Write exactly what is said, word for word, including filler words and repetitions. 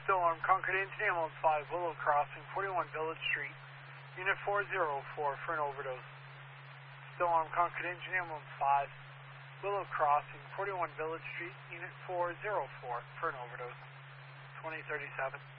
Still armed Concord Engine Ambulance five, Willow Crossing, forty-one Village Street, Unit four oh four for an overdose. Still armed Concord Engine Ambulance five, Willow Crossing, forty-one Village Street, Unit four oh four for an overdose. twenty thirty-seven.